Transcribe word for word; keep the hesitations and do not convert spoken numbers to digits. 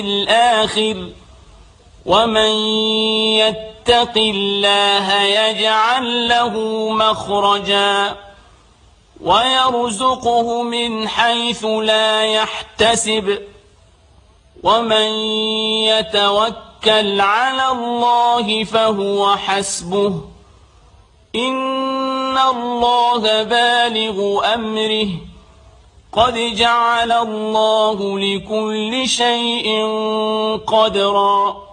الآخر ومن يتق الله يجعل له مخرجا ويرزقه من حيث لا يحتسب ومن يتوكل على الله فهو حسبه إن الله بالغ أمره قد جعل الله لكل شيء قدرا.